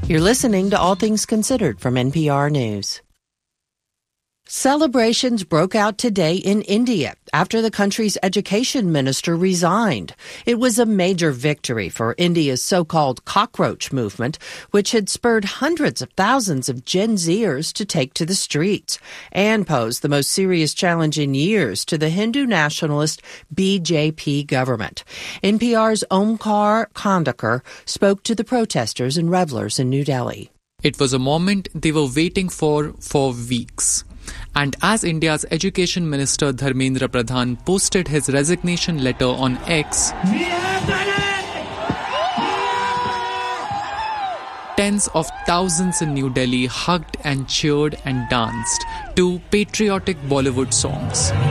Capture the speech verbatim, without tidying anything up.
You're listening to All Things Considered from N P R News. Celebrations broke out today in India after the country's education minister resigned. It was a major victory for India's so-called cockroach movement, which had spurred hundreds of thousands of Gen Zers to take to the streets and posed the most serious challenge in years to the Hindu nationalist B J P government. N P R's Omkar Khandekar spoke to the protesters and revelers in New Delhi. It was a moment they were waiting for for weeks. And as India's Education Minister Dharmendra Pradhan posted his resignation letter on X, tens of thousands in New Delhi hugged and cheered and danced to patriotic Bollywood songs.